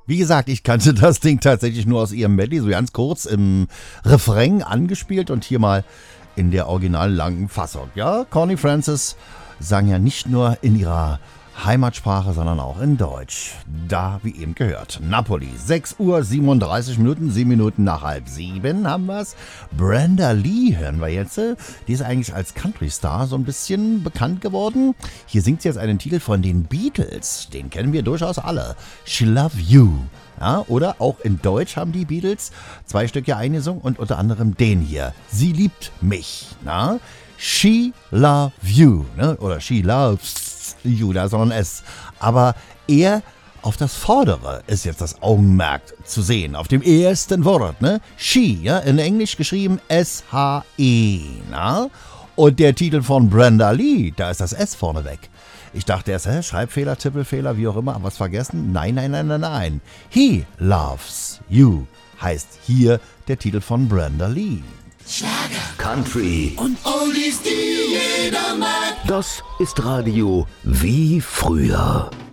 Wie gesagt, ich kannte das Ding tatsächlich nur aus ihrem Medley, so ganz kurz im Refrain angespielt und hier mal in der original langen Fassung. Ja, Connie Francis sang ja nicht nur in ihrer Heimatsprache, sondern auch in Deutsch. Da, wie eben gehört. Napoli, 6:37 Minuten, 7 Minuten nach 6:30 haben wir's. Brenda Lee hören wir jetzt. Die ist eigentlich als Country-Star so ein bisschen bekannt geworden. Hier singt sie jetzt einen Titel von den Beatles. Den kennen wir durchaus alle. She Love You. Ja, oder auch in Deutsch haben die Beatles 2 Stück ja eingesungen und unter anderem den hier. Sie liebt mich. Na? She Love You. Ne? Oder She Loves You, da ist noch ein S. Aber eher auf das Vordere ist jetzt das Augenmerk zu sehen. Auf dem ersten Wort, ne? She, ja, in Englisch geschrieben S-H-E, na? Und der Titel von Brenda Lee, da ist das S vorne weg. Ich dachte erst, Schreibfehler, Tippelfehler, wie auch immer, aber was vergessen? Nein. He Loves You heißt hier der Titel von Brenda Lee. Schlager, Country und Oldies, die jeder mag. Das ist Radio wie früher.